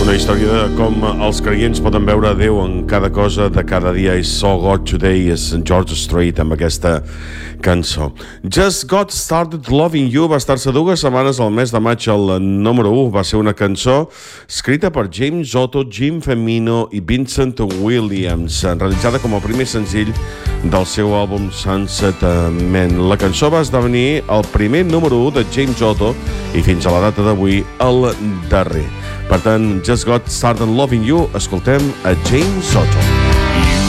Una història de com els creients poden veure Déu en cada cosa de cada dia. I So God Today és George Strait amb aquesta cançó. Just Got Started Loving You va estar-se 2 setmanes al mes de maig al número 1. Va ser una cançó escrita per James Otto, Jim Femino i Vincent Williams, realitzada com a primer senzill del seu àlbum Sunset Man. La cançó va esdevenir el primer número 1 de James Otto i fins a la data d'avui el darrer. Per tant, Just Got Started Loving You, escoltem a James Otto.